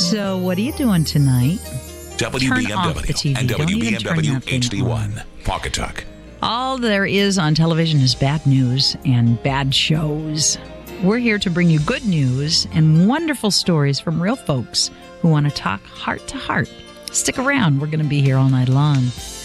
So, what are you doing tonight? WBMW and WBMW HD1. Pawcatuck. All there is on television is bad news and bad shows. We're here to bring you good news and wonderful stories from real folks who want to talk heart to heart. Stick around. We're going to be here all night long.